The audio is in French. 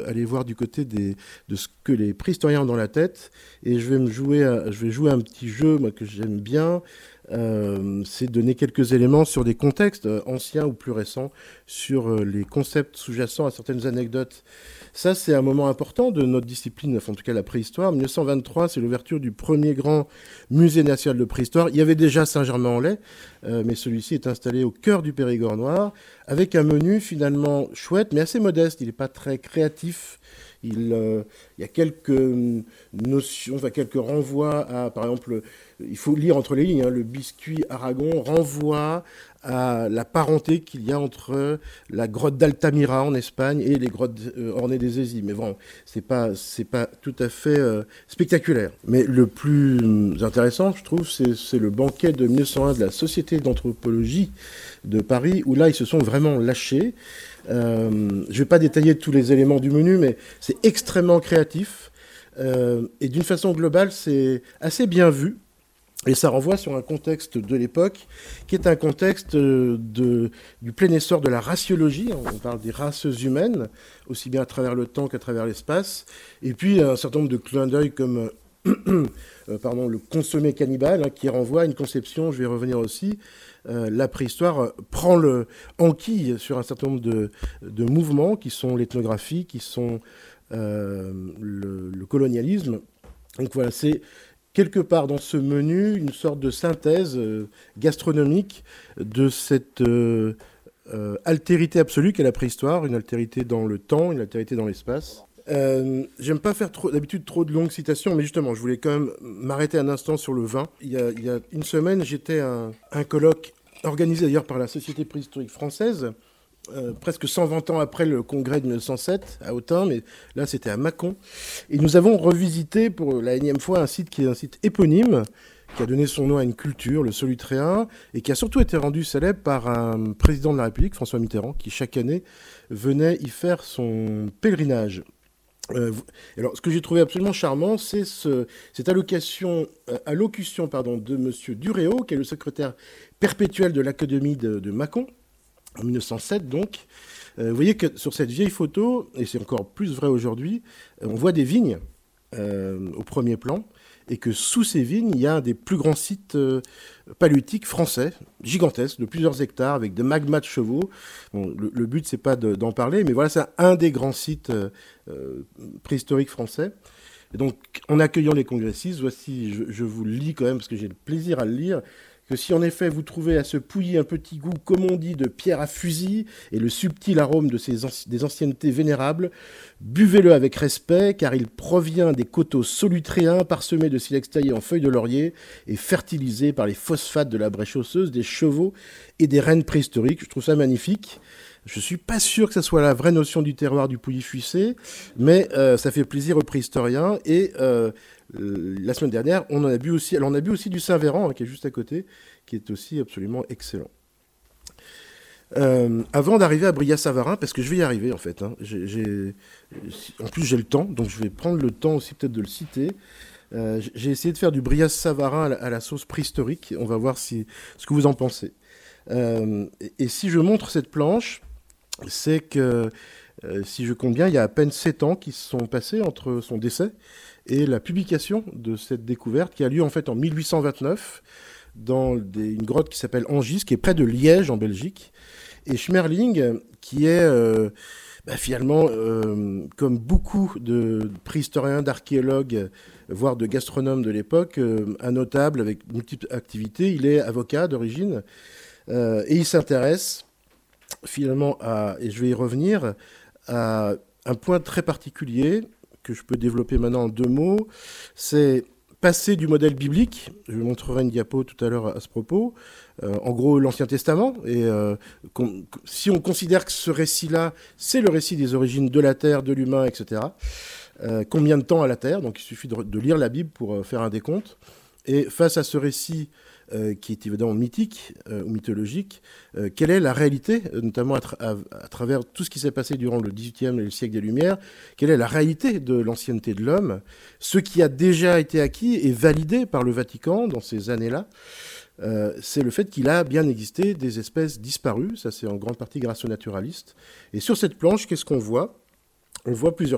aller voir du côté de ce que les préhistoriens ont dans la tête, et je vais jouer un petit jeu moi, que j'aime bien. C'est donner quelques éléments sur des contextes anciens ou plus récents, sur les concepts sous-jacents à certaines anecdotes. Ça, c'est un moment important de notre discipline, enfin, en tout cas la préhistoire. 1923, c'est l'ouverture du premier grand musée national de préhistoire. Il y avait déjà Saint-Germain-en-Laye, mais celui-ci est installé au cœur du Périgord noir, avec un menu finalement chouette, mais assez modeste. Il n'est pas très créatif. Il y a quelques notions, enfin, quelques renvois à, par exemple, il faut lire entre les lignes, hein, le biscuit Aragon renvoie à la parenté qu'il y a entre la grotte d'Altamira en Espagne et les grottes ornées des Hésies. Mais bon, c'est pas tout à fait spectaculaire. Mais le plus intéressant, je trouve, c'est le banquet de 1901 de la Société d'anthropologie de Paris, où là, ils se sont vraiment lâchés. Je ne vais pas détailler tous les éléments du menu, mais c'est extrêmement créatif. Et d'une façon globale, c'est assez bien vu. Et ça renvoie sur un contexte de l'époque, qui est un contexte du plein essor de la raciologie. On parle des races humaines, aussi bien à travers le temps qu'à travers l'espace. Et puis un certain nombre de clins d'œil comme le consommé cannibale, hein, qui renvoie à une conception, je vais y revenir aussi. La préhistoire prend le enquille sur un certain nombre de mouvements qui sont l'ethnographie, qui sont le colonialisme. Donc voilà, c'est quelque part dans ce menu une sorte de synthèse gastronomique de cette altérité absolue qu'est la préhistoire, une altérité dans le temps, une altérité dans l'espace. J'aime pas faire d'habitude trop de longues citations, mais justement, je voulais quand même m'arrêter un instant sur le vin. Il y a une semaine, j'étais à un colloque organisé d'ailleurs par la Société préhistorique française, presque 120 ans après le congrès de 1907 à Autun, mais là c'était à Mâcon. Et nous avons revisité pour la énième fois un site qui est un site éponyme, qui a donné son nom à une culture, le Solutréen, et qui a surtout été rendu célèbre par un président de la République, François Mitterrand, qui chaque année venait y faire son pèlerinage. Alors, ce que j'ai trouvé absolument charmant, c'est cette allocution de M. Duréo, qui est le secrétaire perpétuel de l'Académie de Mâcon, en 1907 donc. Vous voyez que sur cette vieille photo, et c'est encore plus vrai aujourd'hui, on voit des vignes au premier plan, et que sous ces vignes, il y a un des plus grands sites paléolithiques français, gigantesques, de plusieurs hectares, avec des magmas de chevaux. Bon, le but, c'est pas d'en parler, mais voilà, c'est un des grands sites préhistoriques français. Et donc, en accueillant les congressistes, voici, je vous le lis quand même, parce que j'ai le plaisir à le lire, que si en effet vous trouvez à ce pouilly un petit goût, comme on dit, de pierre à fusil, et le subtil arôme des anciennetés vénérables, buvez-le avec respect, car il provient des coteaux solutréens parsemés de silex taillés en feuilles de laurier et fertilisés par les phosphates de la brèche osseuse des chevaux et des rennes préhistoriques. Je trouve ça magnifique. Je ne suis pas sûr que ce soit la vraie notion du terroir du Pouilly-Fuissé, mais ça fait plaisir aux préhistoriens. Et la semaine dernière, on en a bu aussi. Alors, on a bu aussi du Saint-Véran, hein, qui est juste à côté, qui est aussi absolument excellent. Avant d'arriver à Brillat-Savarin, parce que je vais y arriver en fait, hein, en plus j'ai le temps, donc je vais prendre le temps aussi peut-être de le citer. J'ai essayé de faire du Brillat-Savarin à la sauce préhistorique. On va voir ce que vous en pensez. Et si je montre cette planche, c'est que, si je compte bien, il y a à peine 7 ans qui se sont passés entre son décès et la publication de cette découverte qui a lieu en fait en 1829 dans une grotte qui s'appelle Angis, qui est près de Liège en Belgique. Et Schmerling, qui est finalement, comme beaucoup de préhistoriens, d'archéologues, voire de gastronomes de l'époque, un notable avec multiples activités. Il est avocat d'origine et il s'intéresse finalement et je vais y revenir, à un point très particulier que je peux développer maintenant en 2 mots, c'est passer du modèle biblique. Je vous montrerai une diapo tout à l'heure à ce propos. En gros, l'Ancien Testament. Et si on considère que ce récit-là, c'est le récit des origines de la Terre, de l'humain, etc., combien de temps à la Terre? Donc il suffit de lire la Bible pour faire un décompte. Et face à ce récit qui est évidemment mythique ou mythologique, quelle est la réalité, notamment à travers tout ce qui s'est passé durant le XVIIIe et le siècle des Lumières, quelle est la réalité de l'ancienneté de l'homme, ce qui a déjà été acquis et validé par le Vatican dans ces années-là, c'est le fait qu'il a bien existé des espèces disparues, ça c'est en grande partie grâce aux naturalistes. Et sur cette planche, qu'est-ce qu'on voit? On voit plusieurs